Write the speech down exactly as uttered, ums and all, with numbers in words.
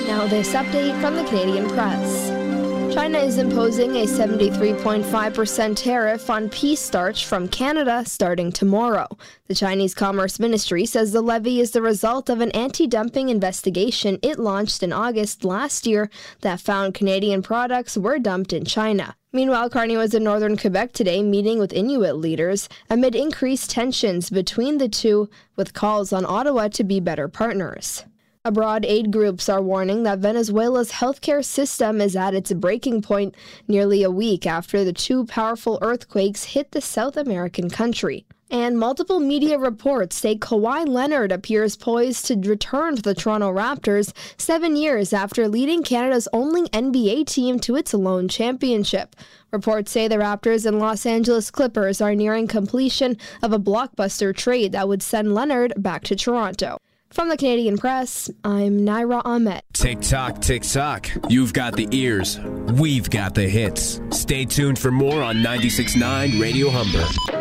Now this update from the Canadian Press. China is imposing a seventy-three point five percent tariff on pea starch from Canada starting tomorrow. The Chinese Commerce Ministry says the levy is the result of an anti-dumping investigation it launched in August last year that found Canadian products were dumped in China. Meanwhile, Carney was in northern Quebec today meeting with Inuit leaders amid increased tensions between the two, with calls on Ottawa to be better partners. Abroad, aid groups are warning that Venezuela's healthcare system is at its breaking point nearly a week after the two powerful earthquakes hit the South American country. And multiple media reports say Kawhi Leonard appears poised to return to the Toronto Raptors seven years after leading Canada's only N B A team to its lone championship. Reports say the Raptors and Los Angeles Clippers are nearing completion of a blockbuster trade that would send Leonard back to Toronto. From the Canadian Press, I'm Naira Ahmed. Tick-tock, tick-tock. You've got the ears. We've got the hits. Stay tuned for more on ninety-six point nine Radio Humber.